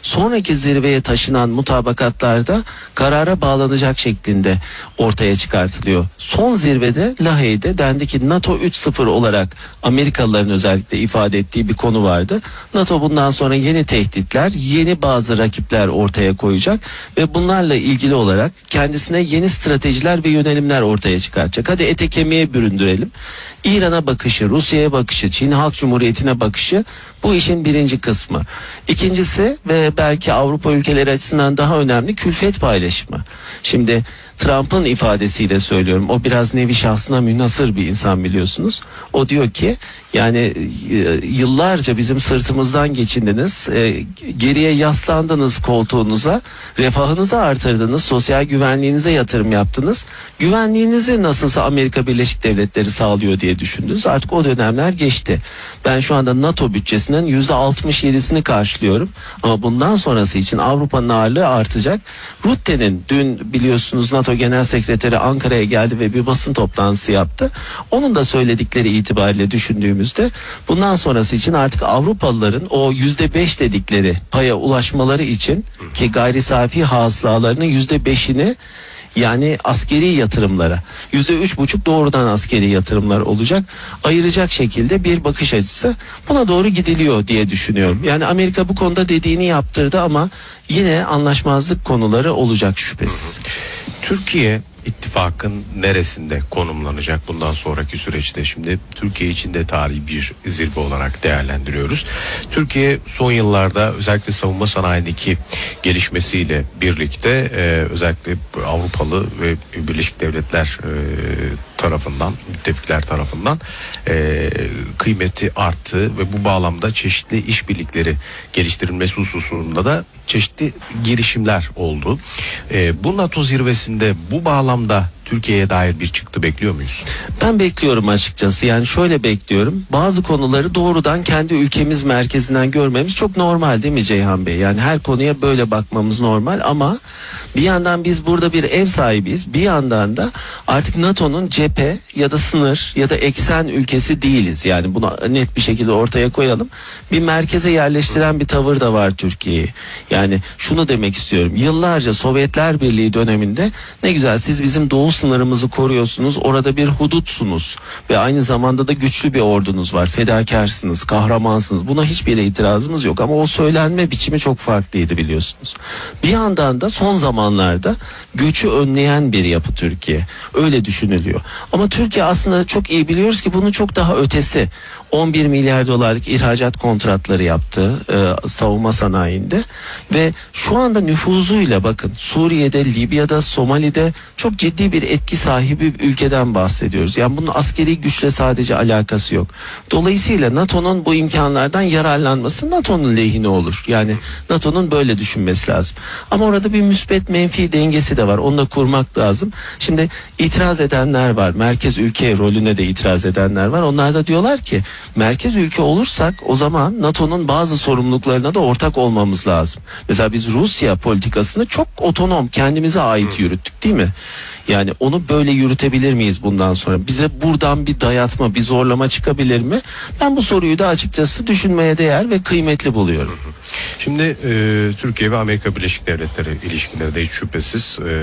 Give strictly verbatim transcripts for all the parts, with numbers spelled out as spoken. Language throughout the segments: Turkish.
sonraki zirveye taşınan mutabakatlarda karara bağlanacak şeklinde ortaya çıkartılıyor. Son zirvede Lahey'de dendi ki NATO üç nokta sıfır olarak Amerikalıların özellikle ifade ettiği bir konu vardı. NATO bundan sonra yeni tehditler, yeni bazı rakipler ortaya koyacak ve bunlarla ilgili olarak kendisine yeni stratejiler ve yönelimler ortaya çıkartacak. Hadi ete kemiğe büründürelim. İran'a bakışı, Rusya'ya bakışı, Çin Halk Cumhuriyeti'ne bakışı bu işin birinci kısmı. İkincisi ve belki Avrupa ülkeleri açısından daha önemli, külfet paylaşımı. Şimdi Trump'ın ifadesiyle söylüyorum, o biraz nevi şahsına münhasır bir insan biliyorsunuz. O diyor ki yani yıllarca bizim sırtımızdan geçindiniz, e, geriye yaslandınız koltuğunuza, refahınızı artırdınız, sosyal güvenliğinize yatırım yaptınız. Güvenliğinizi nasılsa Amerika Birleşik Devletleri sağlıyor diye düşündünüz. Artık o dönemler geçti. Ben şu anda NATO bütçesinin yüzde altmış yedisini karşılıyorum. Ama bundan sonrası için Avrupa'nın ağırlığı artacak. Rutte'nin dün biliyorsunuz NATO Genel Sekreteri Ankara'ya geldi ve bir basın toplantısı yaptı. Onun da söyledikleri itibariyle düşündüğümüzde bundan sonrası için artık Avrupalıların o yüzde beş dedikleri paya ulaşmaları için, ki gayri safi hasılalarının yüzde beşini yani askeri yatırımlara, yüzde üç buçuk doğrudan askeri yatırımlar olacak, ayıracak şekilde bir bakış açısı, buna doğru gidiliyor diye düşünüyorum. Yani Amerika bu konuda dediğini yaptırdı ama yine anlaşmazlık konuları olacak şüphesiz. Türkiye ittifakın neresinde konumlanacak bundan sonraki süreçte? Şimdi Türkiye için de tarihi bir zirve olarak değerlendiriyoruz. Türkiye son yıllarda özellikle savunma sanayindeki gelişmesiyle birlikte e, özellikle Avrupalı ve Birleşik Devletler e, tarafından, müttefikler tarafından e, kıymeti arttı ve bu bağlamda çeşitli işbirlikleri geliştirilmesi hususunda da çeşitli girişimler oldu. E, bu NATO zirvesinde bu bağlamda Türkiye'ye dair bir çıktı bekliyor muyuz? Ben bekliyorum açıkçası. Yani şöyle bekliyorum. Bazı konuları doğrudan kendi ülkemiz merkezinden görmemiz çok normal değil mi Ceyhan Bey? Yani her konuya böyle bakmamız normal ama bir yandan biz burada bir ev sahibiyiz. Bir yandan da artık NATO'nun cephe ya da sınır ya da eksen ülkesi değiliz. Yani bunu net bir şekilde ortaya koyalım. Bir merkeze yerleştiren bir tavır da var Türkiye'yi. Yani şunu demek istiyorum. Yıllarca Sovyetler Birliği döneminde ne güzel siz bizim doğu sınırımızı koruyorsunuz. Orada bir hudutsunuz ve aynı zamanda da güçlü bir ordunuz var. Fedakarsınız, kahramansınız. Buna hiçbir itirazımız yok ama o söylenme biçimi çok farklıydı biliyorsunuz. Bir yandan da son zamanlarda göçü önleyen bir yapı Türkiye. Öyle düşünülüyor. Ama Türkiye aslında çok iyi biliyoruz ki bunun çok daha ötesi. on bir milyar dolarlık ihracat kontratları yaptı e, savunma sanayinde ve şu anda nüfuzuyla bakın Suriye'de, Libya'da, Somali'de çok ciddi bir etki sahibi bir ülkeden bahsediyoruz. Yani bunun askeri güçle sadece alakası yok. Dolayısıyla NATO'nun bu imkanlardan yararlanması NATO'nun lehine olur. Yani NATO'nun böyle düşünmesi lazım. Ama orada bir müspet menfi dengesi de var. Onu da kurmak lazım. Şimdi itiraz edenler var. Merkez ülke rolüne de itiraz edenler var. Onlar da diyorlar ki merkez ülke olursak o zaman NATO'nun bazı sorumluluklarına da ortak olmamız lazım. Mesela biz Rusya politikasını çok otonom, kendimize ait yürüttük değil mi? Yani onu böyle yürütebilir miyiz bundan sonra? Bize buradan bir dayatma, bir zorlama çıkabilir mi? Ben bu soruyu da açıkçası düşünmeye değer ve kıymetli buluyorum. Şimdi e, Türkiye ve Amerika Birleşik Devletleri ilişkileri de hiç şüphesiz e,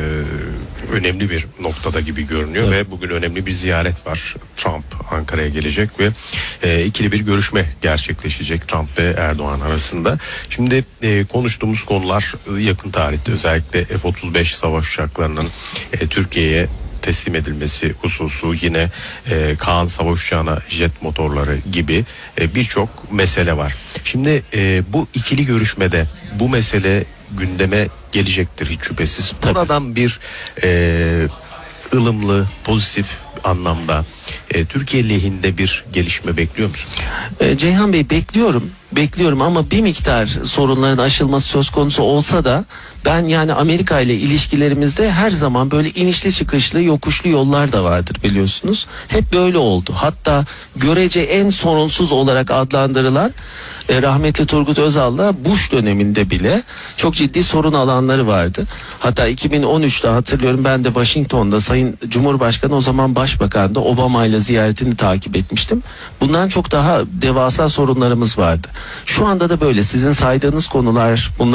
önemli bir noktada gibi görünüyor. Evet. Ve bugün önemli bir ziyaret var. Trump Ankara'ya gelecek ve e, ikili bir görüşme gerçekleşecek Trump ve Erdoğan arasında. Şimdi e, konuştuğumuz konular yakın tarihte özellikle F otuz beş savaş uçaklarının e, Türkiye'ye teslim edilmesi hususu, yine e, Kaan savaş uçağına jet motorları gibi e, birçok mesele var. Şimdi e, bu ikili görüşmede bu mesele gündeme gelecektir hiç şüphesiz. Buradan bir e, ılımlı, pozitif anlamda e, Türkiye lehinde bir gelişme bekliyor musunuz? E, Ceyhan Bey bekliyorum. Bekliyorum ama bir miktar sorunların aşılması söz konusu olsa da ben yani Amerika ile ilişkilerimizde her zaman böyle inişli çıkışlı yokuşlu yollar da vardır biliyorsunuz. Hep böyle oldu. Hatta görece en sorunsuz olarak adlandırılan e, rahmetli Turgut Özal'la Bush döneminde bile çok ciddi sorun alanları vardı. Hatta iki bin on üçte hatırlıyorum ben de Washington'da Sayın Cumhurbaşkanı o zaman Başbakan'da Obama ile ziyaretini takip etmiştim. Bundan çok daha devasa sorunlarımız vardı. Şu anda da böyle sizin saydığınız konular bunlar